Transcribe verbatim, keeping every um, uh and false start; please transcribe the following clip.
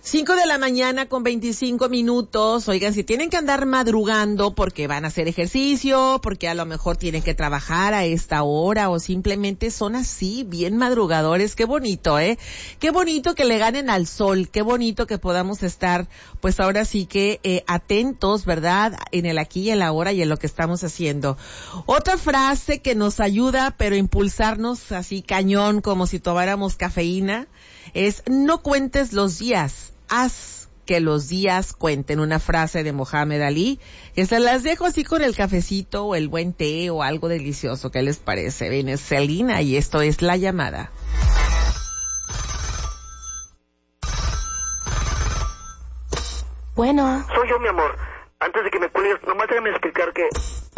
Cinco de la mañana con veinticinco minutos. Oigan, si tienen que andar madrugando porque van a hacer ejercicio, porque a lo mejor tienen que trabajar a esta hora o simplemente son así, bien madrugadores, qué bonito, ¿eh? Qué bonito que le ganen al sol, qué bonito que podamos estar, pues ahora sí que eh, atentos, ¿verdad? En el aquí y el ahora y en lo que estamos haciendo. Otra frase que nos ayuda, pero a impulsarnos así cañón, como si tomáramos cafeína, es no cuentes los días, haz que los días cuenten. Una frase de Mohamed Ali, que se las dejo así con el cafecito o el buen té o algo delicioso. ¿Qué les parece? Ven, es Selena y esto es La Llamada. Bueno. Soy yo, mi amor. Antes de que me cuelgues, nomás déjame explicar que